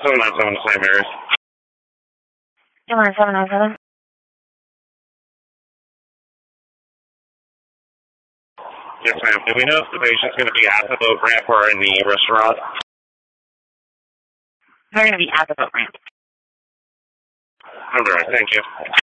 797 to St. Mary's. 797. Yes, ma'am. Do we know if the patient's going to be at the boat ramp or in the restaurant? They're going to be at the boat ramp. All right, thank you.